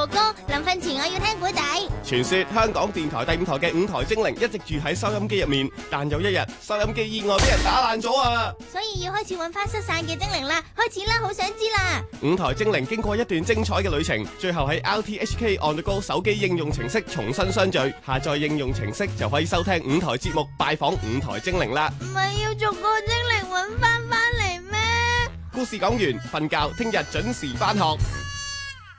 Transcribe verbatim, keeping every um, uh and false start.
哥哥，臨瞓前我要聽古仔。 傳說香港電台第五台嘅五台精靈一直住喺收音機入面，但有一日收音機意外俾人打爛咗啊！ 所以要開始揾翻失散嘅精靈啦，開始啦，好想知啦！ 五台精靈經過一段精彩嘅旅程，最後喺 R T H K On The Go 手機應用程式重新相聚，下載應用程式就可以收聽五台節目，拜訪五台精靈啦！ 唔係要逐個精靈揾翻翻嚟咩？ 故事講完，瞓覺，聽日準時返學。